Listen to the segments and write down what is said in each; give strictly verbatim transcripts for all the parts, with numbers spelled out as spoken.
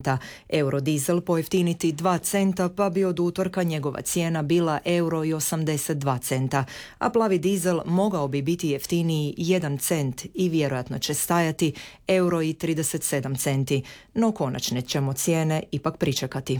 centa, eurodizel pojeftiniti dva centa pa bi od utorka njegova cijena bila euro i osamdeset dva centa, a plavi dizel mogao bi biti jeftiniji jedan cent i vjerojatno će stajati euro i trideset sedam centi, no konačne ćemo cijene ipak pričekati.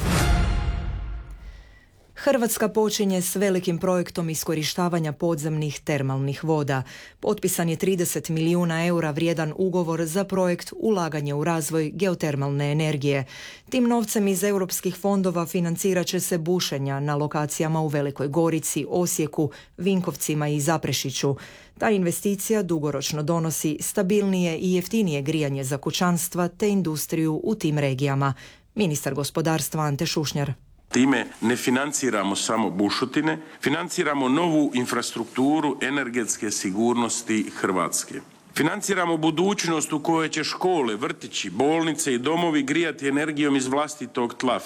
Hrvatska počinje s velikim projektom iskorištavanja podzemnih termalnih voda. Potpisan je trideset milijuna eura vrijedan ugovor za projekt ulaganje u razvoj geotermalne energije. Tim novcem iz europskih fondova financirat će se bušenja na lokacijama u Velikoj Gorici, Osijeku, Vinkovcima i Zaprešiću. Ta investicija dugoročno donosi stabilnije i jeftinije grijanje za kućanstva te industriju u tim regijama. Ministar gospodarstva Ante Šušnjar. Time ne financiramo samo bušotine, financiramo novu infrastrukturu energetske sigurnosti Hrvatske. Financiramo budućnost u kojoj će škole, vrtići, bolnice i domovi grijati energijom iz vlastitog tla.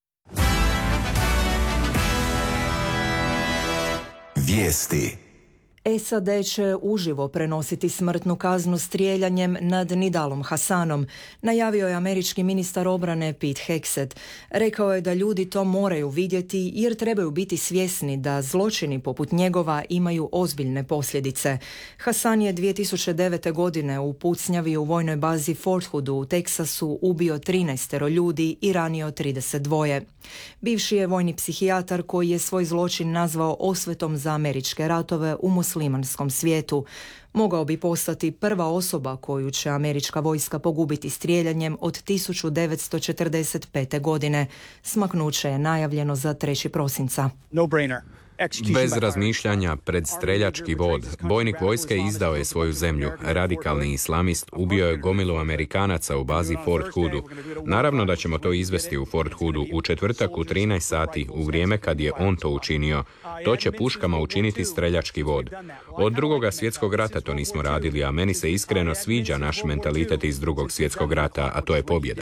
Vijesti. S A D će uživo prenositi smrtnu kaznu strijeljanjem nad Nidalom Hasanom, najavio je američki ministar obrane Pete Hegseth. Rekao je da ljudi to moraju vidjeti jer trebaju biti svjesni da zločini poput njegova imaju ozbiljne posljedice. Hasan je dvije tisuće devete. godine u pucnjavi u vojnoj bazi Fort Hoodu u Teksasu ubio trinaest ljudi i ranio trideset dva. Bivši je vojni psihijatar koji je svoj zločin nazvao osvetom za američke ratove u muslimanskom svijetu. Mogao bi postati prva osoba koju će američka vojska pogubiti strijeljanjem od tisuću devetsto četrdeset pete. godine. Smaknuće je najavljeno za trećeg prosinca. No brainer. Bez razmišljanja, pred streljački vod, bojnik vojske izdao je svoju zemlju. Radikalni islamist ubio je gomilu Amerikanaca u bazi Fort Hoodu. Naravno da ćemo to izvesti u Fort Hoodu u četvrtak u trinaest sati, u vrijeme kad je on to učinio. To će puškama učiniti streljački vod. Od drugoga svjetskog rata to nismo radili, a meni se iskreno sviđa naš mentalitet iz drugog svjetskog rata, a to je pobjeda.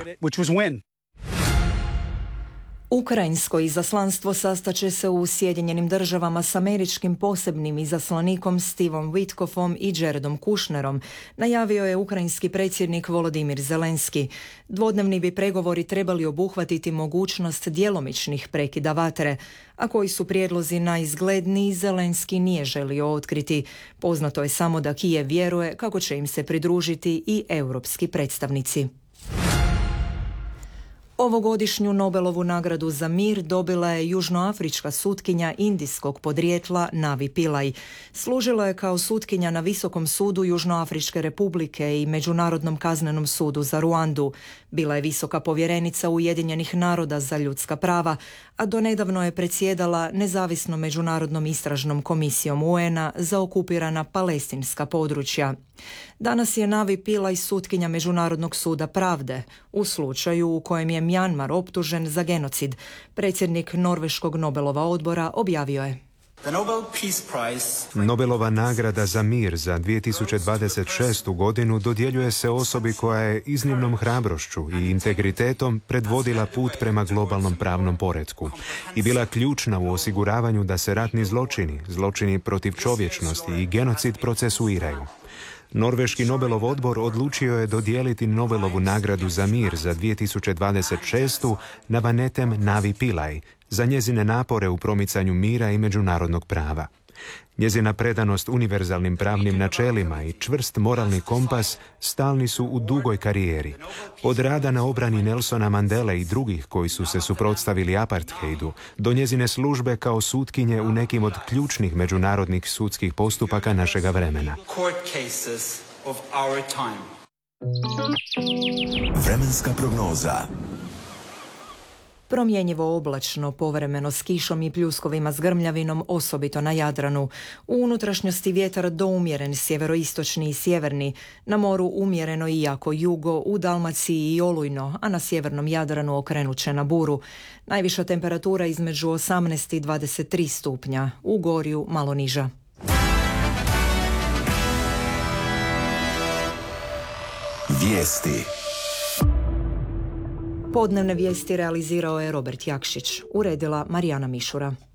Ukrajinsko izaslanstvo sastaće se u Sjedinjenim državama s američkim posebnim izaslanikom Stevom Witkoffom i Jaredom Kushnerom, najavio je ukrajinski predsjednik Volodimir Zelenski. Dvodnevni bi pregovori trebali obuhvatiti mogućnost djelomičnih prekida vatre, a koji su prijedlozi najizgledniji Zelenski nije želio otkriti. Poznato je samo da Kijev vjeruje kako će im se pridružiti i europski predstavnici. Ovogodišnju Nobelovu nagradu za mir dobila je južnoafrička sutkinja indijskog podrijetla Navi Pillay. Služila je kao sutkinja na Visokom sudu Južnoafričke republike i Međunarodnom kaznenom sudu za Ruandu. Bila je visoka povjerenica Ujedinjenih naroda za ljudska prava, a donedavno je predsjedala nezavisnom međunarodnom istražnom komisijom U N-a za okupirana palestinska područja. Danas je Navi Pillay sutkinja Međunarodnog suda pravde u slučaju u kojem je Mjanmar optužen za genocid. Predsjednik Norveškog Nobelova odbora objavio je: Nobelova nagrada za mir za dvije tisuće dvadeset šestu. godinu dodjeljuje se osobi koja je iznimnom hrabrošću i integritetom predvodila put prema globalnom pravnom poretku i bila ključna u osiguravanju da se ratni zločini, zločini protiv čovječnosti i genocid procesuiraju. Norveški Nobelov odbor odlučio je dodijeliti Nobelovu nagradu za mir za dvije tisuće dvadeset šestu. Navanetem Navi Pillay za njezine napore u promicanju mira i međunarodnog prava. Njezina predanost univerzalnim pravnim načelima i čvrst moralni kompas stalni su u dugoj karijeri. Od rada na obrani Nelsona Mandele i drugih koji su se suprotstavili apartheidu, do njezine službe kao sutkinje u nekim od ključnih međunarodnih sudskih postupaka našega vremena. Vremenska prognoza. Promjenjivo oblačno, povremeno s kišom i pljuskovima s grmljavinom, osobito na Jadranu. U unutrašnjosti vjetar do umjeren sjeveroistočni i sjeverni, na moru umjereno i jako jugo, u Dalmaciji i olujno, a na sjevernom Jadranu okrenut će na buru. Najviša temperatura između osamnaest i dvadeset tri stupnja, u Gorju malo niža. Vijesti. Podnevne vijesti realizirao je Robert Jakšić, uredila Marijana Mišura.